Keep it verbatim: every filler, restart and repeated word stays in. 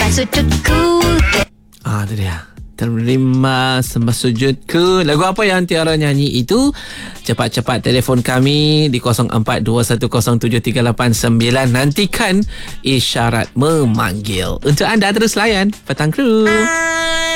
Terima sujudku. Ah, tu dia. Terima sembah sujudku. Lagu apa yang Tiara nyanyi itu? Cepat-cepat telefon kami di kosong empat dua satu kosong tujuh tiga lapan sembilan. Nantikan isyarat memanggil. Untuk anda terus layan Petang Kru.